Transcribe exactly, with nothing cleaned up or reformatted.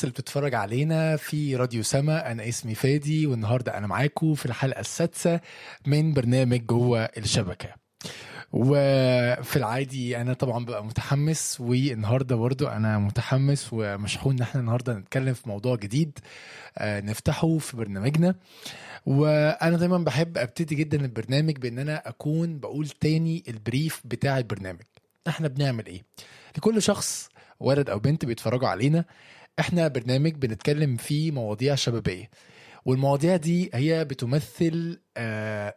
الناس اللي بتتفرج علينا في راديو سما. أنا اسمي فادي، والنهاردة أنا معاكم في الحلقة السادسة من برنامج جوه الشبكة. وفي العادي أنا طبعا ببقى متحمس، والنهاردة برضو أنا متحمس ومشحون إن احنا النهاردة نتكلم في موضوع جديد آه، نفتحه في برنامجنا. وانا دايما بحب ابتدي جدا البرنامج بان انا اكون بقول تاني البريف بتاع البرنامج. احنا بنعمل ايه لكل شخص ولد او بنت بيتفرجوا علينا؟ احنا برنامج بنتكلم فيه مواضيع شبابية، والمواضيع دي هي بتمثل آه